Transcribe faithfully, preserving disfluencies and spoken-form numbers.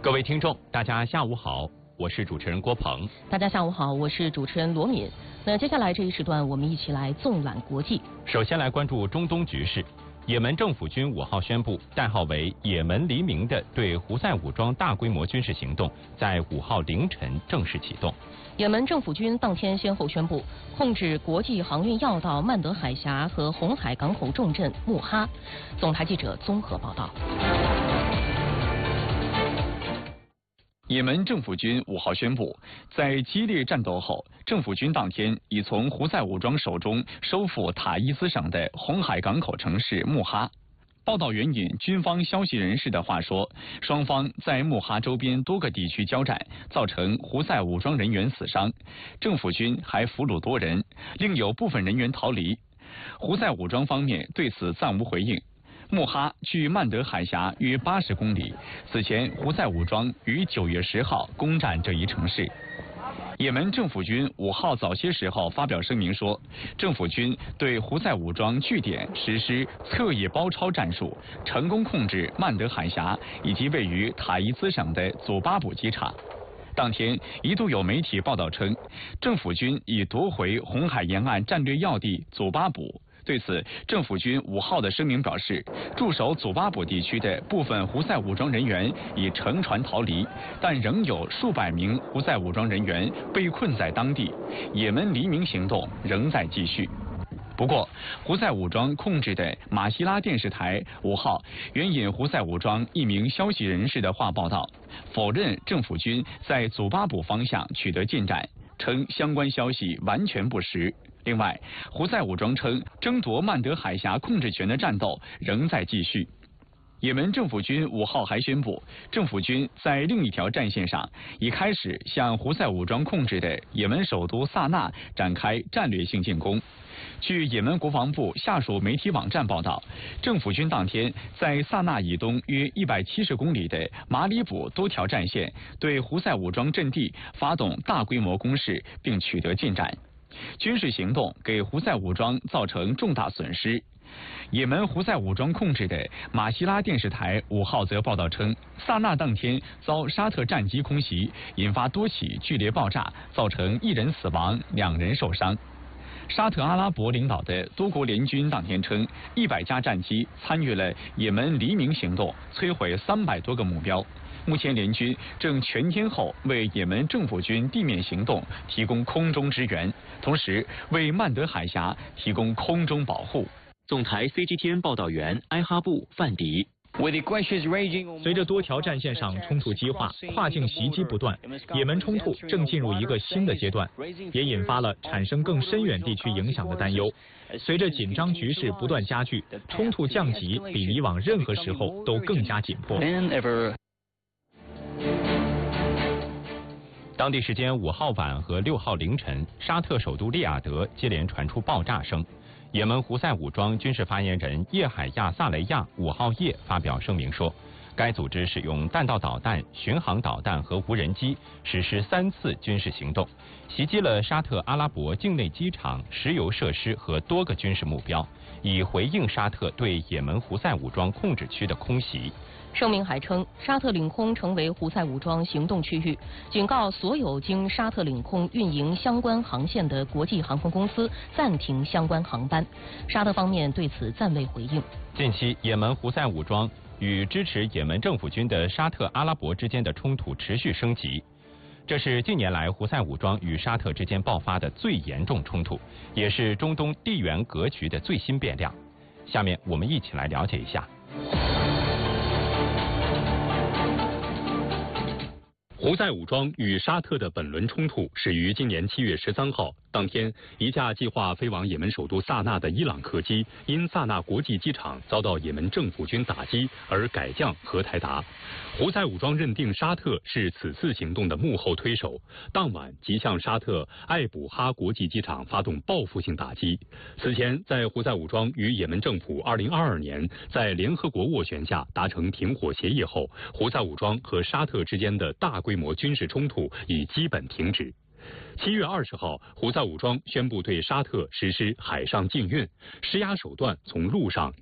各位听众，大家下午好，我是主持人郭鹏。 大家下午好，我是主持人罗敏。那接下来这一时段，我们一起来纵览国际。 首先来关注中东局势。也门政府军五号宣布，代号为也门黎明的对胡塞武装大规模军事行动，在五号凌晨正式启动。 也门政府军当天先后宣布控制国际航运要道曼德海峡和红海港口重镇穆哈。总台记者综合报道。 也门政府军五号宣布，在激烈战斗后，政府军当天已从胡塞武装手中收复塔伊斯省的红海港口城市穆哈。报道援引军方消息人士的话说，双方在穆哈周边多个地区交战，造成胡塞武装人员死伤，政府军还俘虏多人，另有部分人员逃离。胡塞武装方面对此暂无回应。穆哈距曼德海峡约八十公里，此前胡塞武装于九月十号攻占这一城市。也门政府军五号早些时候发表声明说，政府军对胡塞武装据点实施侧翼包抄战术，成功控制曼德海峡以及位于塔伊兹省的祖巴卜机场。当天一度有媒体报道称，政府军已夺回红海沿岸战略要地祖巴卜。对此，政府军五号的声明表示，驻守祖巴卜地区的部分胡塞武装人员已乘船逃离，但仍有数百名胡塞武装人员被困在当地，也门黎明行动仍在继续。不过，胡塞武装控制的马希拉电视台五号援引胡塞武装一名消息人士的话报道，否认政府军在祖巴卜方向取得进展，称相关消息完全不实。另外，胡塞武装称，争夺曼德海峡控制权的战斗仍在继续。也门政府军五号还宣布，政府军在另一条战线上已开始向胡塞武装控制的也门首都萨那展开战略性进攻。据也门国防部下属媒体网站报道，政府军当天在萨那以东约一百七十公里的马里卜多条战线对胡塞武装阵地发动大规模攻势，并取得进展。军事行动给胡塞武装造成重大损失。也门胡塞武装控制的马希拉电视台五号则报道称，萨那当天遭沙特战机空袭，引发多起剧烈爆炸，造成一人死亡，两人受伤。沙特阿拉伯领导的多国联军当天称，一百架战机参与了也门黎明行动，摧毁三百多个目标。目前联军正全天候为也门政府军地面行动提供空中支援，同时为曼德海峡提供空中保护。 总台 C G T N 报道员埃哈布范迪。 随着多条战线上冲突激化，跨境袭击不断，也门冲突正进入一个新的阶段，也引发了产生更深远地区影响的担忧。随着紧张局势不断加剧，冲突降级比以往任何时候都更加紧迫。 当地时间五号晚和六号凌晨，沙特首都利雅得接连传出爆炸声。也门胡塞武装军事发言人叶海亚萨雷亚五号夜发表声明说，该组织使用弹道导弹、巡航导弹和无人机实施三次军事行动，袭击了沙特阿拉伯境内机场、石油设施和多个军事目标，以回应沙特对也门胡塞武装控制区的空袭。 声明还称，沙特领空成为胡塞武装行动区域，警告所有经沙特领空运营相关航线的国际航空公司暂停相关航班。沙特方面对此暂未回应。 近期，也门胡塞武装与支持也门政府军的沙特阿拉伯之间的冲突持续升级，这是近年来胡塞武装与沙特之间爆发的最严重冲突，也是中东地缘格局的最新变量。下面我们一起来了解一下。 胡塞武装与沙特的本轮冲突始于今年七月十三号。当天，一架计划飞往也门首都萨那的伊朗客机，因萨那国际机场遭到也门政府军打击而改降荷台达。胡塞武装认定沙特是此次行动的幕后推手，当晚即向沙特艾卜哈国际机场发动报复性打击。此前，在胡塞武装与也门政府二零二二年在联合国斡旋下达成停火协议后，胡塞武装和沙特之间的大规模军事冲突已基本停止。七月二十号，胡塞武装宣布对沙特实施海上禁运，施压手段从陆上